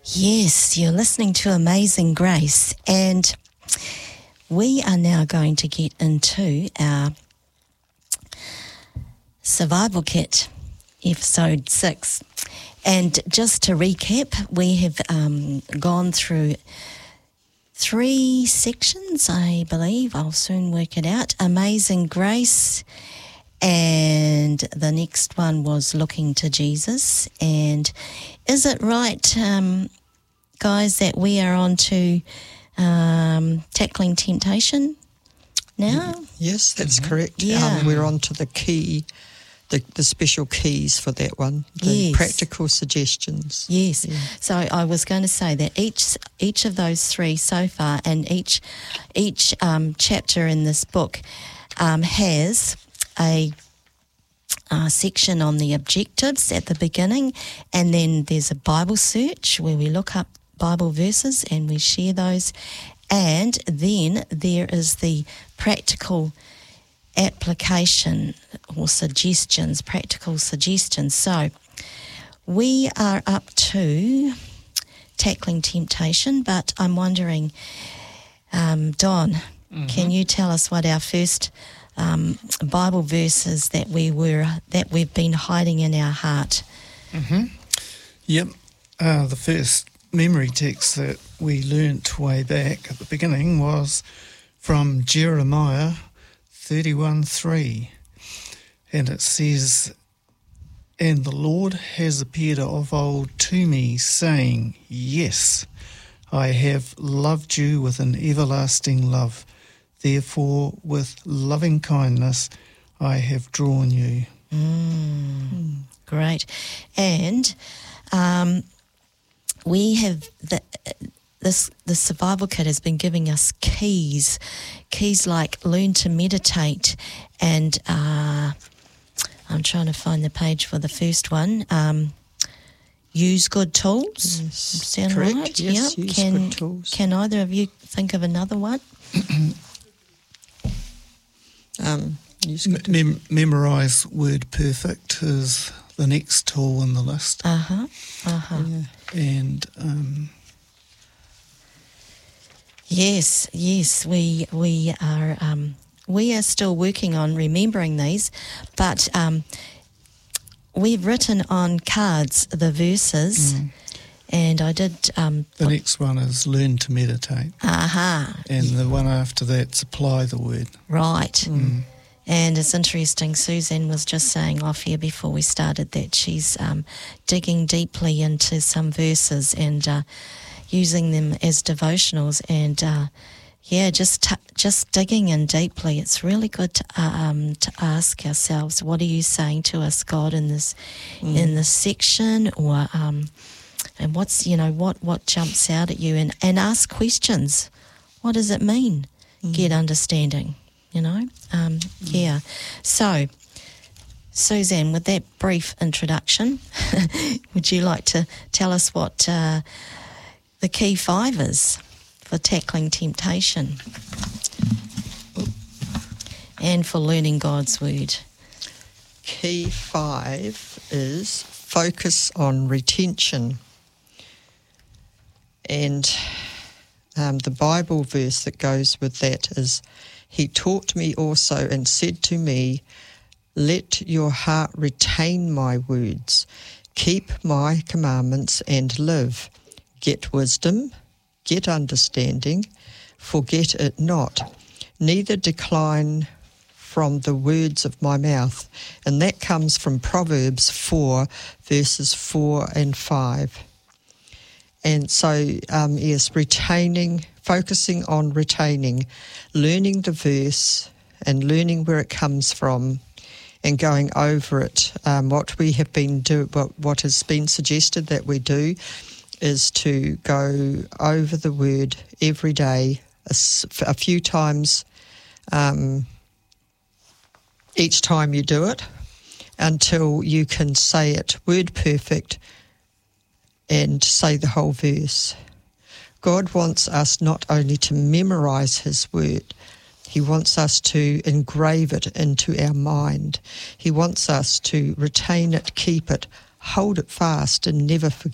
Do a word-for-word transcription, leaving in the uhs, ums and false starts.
Yes, you're listening to Amazing Grace, and we are now going to get into our Survival Kit, episode six. And just to recap, we have um, gone through three sections, I believe. I'll soon work it out. Amazing Grace, and the next one was Looking to Jesus. And is it right, um, guys, that we are on to um, Tackling Temptation now? Yes, that's mm-hmm. correct. Yeah. Um, we're on to the key, the, the special keys for that one, the yes. practical suggestions. Yes. Yeah. So I was going to say that each each of those three so far, and each each um, chapter in this book um, has a Uh, section on the objectives at the beginning, and then there's a Bible search where we look up Bible verses and we share those, and then there is the practical application or suggestions, practical suggestions. So we are up to Tackling Temptation, but I'm wondering, um, Don, mm-hmm. can you tell us what our first Um, Bible verses that we were that we've been hiding in our heart? Mm-hmm. Yep. Uh, the first memory text that we learnt way back at the beginning was from Jeremiah thirty-one three, and it says, "And the Lord has appeared of old to me, saying, Yes, I have loved you with an everlasting love. Therefore, with loving kindness, I have drawn you." Mm, mm. Great. And um, we have, the, this the Survival Kit has been giving us keys, keys like learn to meditate, and uh, I'm trying to find the page for the first one. Um, use good tools. Yes, Sound correct. right? Yes, yep. use can, good tools. Can either of you think of another one? Um, Mem- memorise Word Perfect is the next tool in the list. Uh-huh, uh-huh. Yeah. And, um... Yes, yes, we we are um, we are still working on remembering these, but um, we've written on cards the verses, mm. and I did... Um, the put, next one is Learn to Meditate. Aha. Uh-huh. And the one after that's Apply the Word. Right. Mm. And it's interesting, Suzanne was just saying off here before we started that she's um, digging deeply into some verses and uh, using them as devotionals, and uh, yeah, just t- just digging in deeply. It's really good to, uh, um, to ask ourselves, what are you saying to us, God, in this mm. in this section, or um, and what's you know what what jumps out at you, and, and ask questions. What does it mean? Mm. Get understanding. You know, um, mm. yeah. So, Suzanne, with that brief introduction, would you like to tell us what uh, the key five is for tackling temptation and for learning God's Word? Key five is focus on retention. And um, the Bible verse that goes with that is, "He taught me also and said to me, let your heart retain my words, keep my commandments and live. Get wisdom, get understanding, forget it not, neither decline from the words of my mouth." And that comes from Proverbs four, verses four and five. And so, um, yes, retaining, focusing on retaining, learning the verse and learning where it comes from and going over it. Um, what we have been do, what, what has been suggested that we do is to go over the word every day, a, a few times, um, each time you do it, until you can say it word perfect and say the whole verse. God wants us not only to memorize his word, he wants us to engrave it into our mind. He wants us to retain it, keep it, hold it fast and never forget